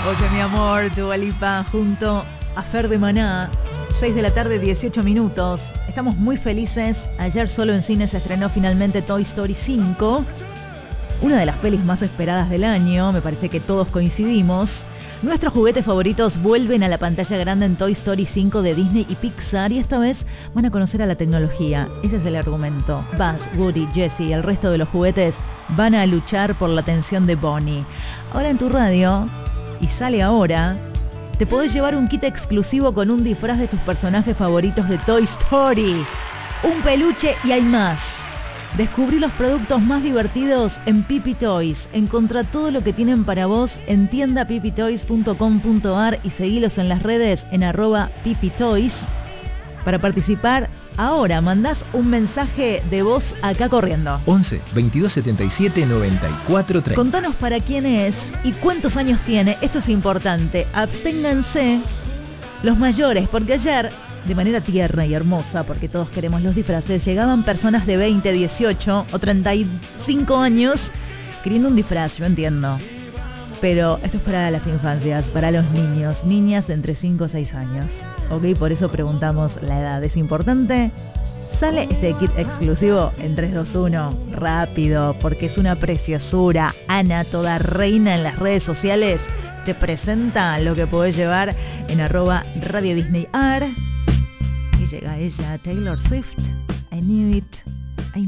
Oye, mi amor, Dua Lipa junto a Fer de Maná. 6 de la tarde, 18 minutos. Estamos muy felices. Ayer solo en cine se estrenó finalmente Toy Story 5. Una de las pelis más esperadas del año. Me parece que todos coincidimos. Nuestros juguetes favoritos vuelven a la pantalla grande en Toy Story 5 de Disney y Pixar. Y esta vez van a conocer a la tecnología. Ese es el argumento. Buzz, Woody, Jessie y el resto de los juguetes van a luchar por la atención de Bonnie. Ahora en tu radio, y sale ahora, te podés llevar un kit exclusivo con un disfraz de tus personajes favoritos de Toy Story. Un peluche y hay más. Descubrí los productos más divertidos en Pipi Toys. Encontrá todo lo que tienen para vos en tiendapipitoys.com.ar y seguilos en las redes en @pipitoys. Para participar, ahora mandás un mensaje de voz acá corriendo. 11 22 77 94 30. Contanos para quién es y cuántos años tiene. Esto es importante. Absténganse los mayores, porque ayer, de manera tierna y hermosa, porque todos queremos los disfraces, llegaban personas de 20, 18 o 35 años queriendo un disfraz. Yo entiendo. Pero esto es para las infancias, para los niños, niñas de entre 5 o 6 años. Ok, por eso preguntamos la edad. ¿Es importante? Sale este kit exclusivo en 3, 2, 1. Rápido, porque es una preciosura. Ana, toda reina en las redes sociales, te presenta lo que podés llevar en @Radio Disney Ar. Y llega ella, Taylor Swift. I knew it.